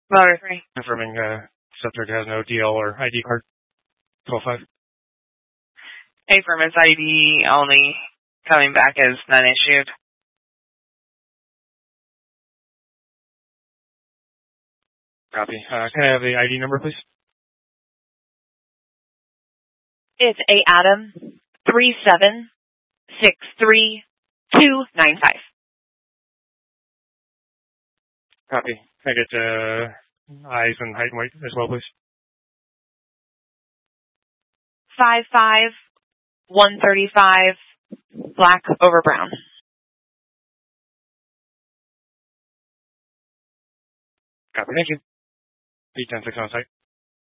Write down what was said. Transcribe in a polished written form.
Motor 3. Confirming subject has no DL or ID card. 12-5. Affirm its ID only, coming back as none issued. Copy. Can I have the ID number, please? It's Adam 3763295. Copy. Can I get eyes and height and weight as well, please? 5'5", 135, black over brown. Copy. Thank you. P106 on site.